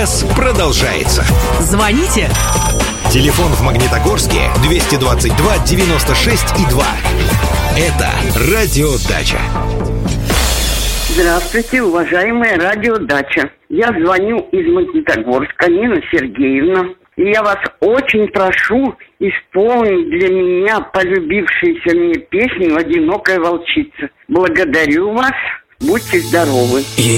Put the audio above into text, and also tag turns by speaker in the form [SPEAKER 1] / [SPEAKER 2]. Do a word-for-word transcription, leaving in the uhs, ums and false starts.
[SPEAKER 1] час продолжается.
[SPEAKER 2] Звоните.
[SPEAKER 1] Телефон в Магнитогорске двести двадцать два девяносто шесть и два. Это радиодача.
[SPEAKER 3] Здравствуйте, уважаемая радиодача. Я звоню из Магнитогорска, Нина Сергеевна. И я вас очень прошу исполнить для меня полюбившуюся мне песню «Одинокая волчица». Благодарю вас. Будьте здоровы.